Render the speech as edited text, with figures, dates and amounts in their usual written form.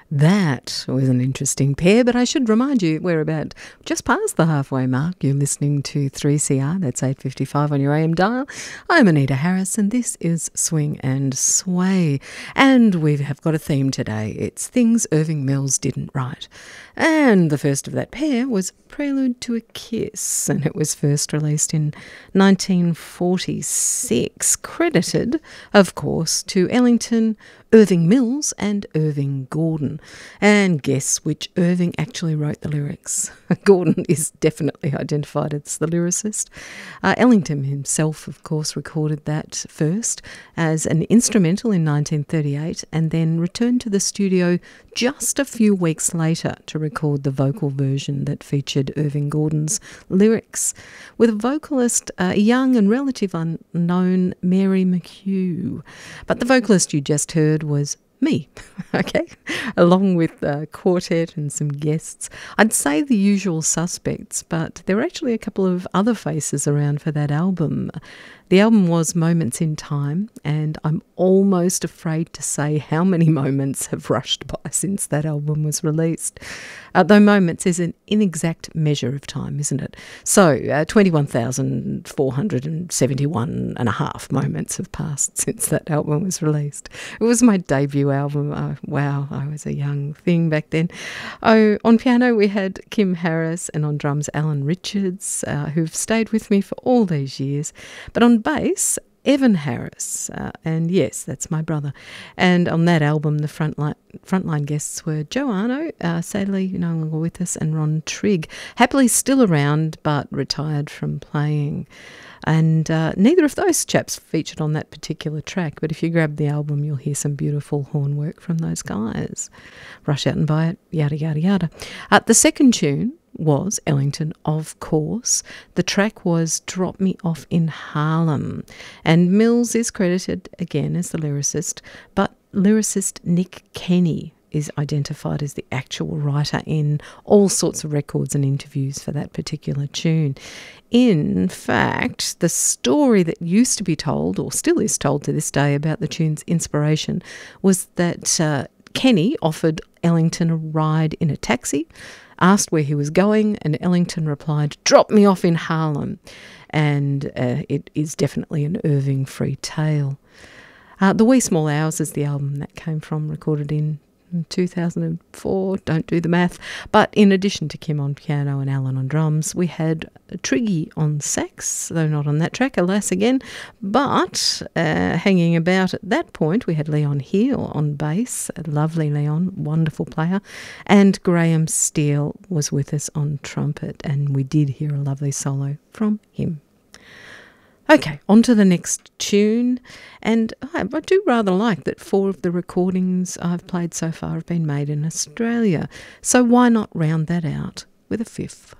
That was an interesting pair, but I should remind you we're about just past the halfway mark. You're listening to 3CR, that's 8:55 on your AM dial. I'm Anita Harris and this is Swing and Sway. And we have got a theme today. It's things Irving Mills didn't write. And the first of that pair was Prelude to a Kiss, and it was first released in 1946, credited, of course, to Ellington, Irving Mills and Irving Gordon. And guess which Irving actually wrote the lyrics? Gordon is definitely identified as the lyricist. Ellington himself, of course, recorded that first as an instrumental in 1938 and then returned to the studio just a few weeks later to record the vocal version that featured Irving Gordon's lyrics with a vocalist, young and relative unknown Mary McHugh. But the vocalist you just heard was me, okay, along with a quartet and some guests. I'd say the usual suspects, but there were actually a couple of other faces around for that album. The album was Moments in Time, and I'm almost afraid to say how many moments have rushed by since that album was released. Though moments is an inexact measure of time, isn't it? So 21,471 and a half moments have passed since that album was released. It was my debut album. Oh, wow, I was a young thing back then. Oh, on piano we had Kim Harris and on drums Alan Richards, who've stayed with me for all these years. But on bass, Evan Harris, and yes, that's my brother. And on that album, the frontline guests were Joe Arno, sadly no longer with us, and Ron Trigg, happily still around but retired from playing. And neither of those chaps featured on that particular track, but if you grab the album, you'll hear some beautiful horn work from those guys. Rush out and buy it, yada, yada, yada. The second tune was Ellington, of course. The track was Drop Me Off in Harlem. And Mills is credited again as the lyricist, but lyricist Nick Kenny is identified as the actual writer in all sorts of records and interviews for that particular tune. In fact, the story that used to be told, or still is told to this day, about the tune's inspiration was that Kenny offered Ellington a ride in a taxi, asked where he was going, and Ellington replied, "Drop me off in Harlem." And it is definitely an Irving free tale. The Wee Small Hours is the album that came from, recorded in 2004, don't do the math. But in addition to Kim on piano and Alan on drums, we had Triggy on sax, though not on that track, alas again. But hanging about at that point, we had Leon Heel on bass, a lovely Leon, wonderful player, and Graham Steele was with us on trumpet, and we did hear a lovely solo from him. Okay, on to the next tune, and I do rather like that 4 of the recordings I've played so far have been made in Australia, so why not round that out with a 5th?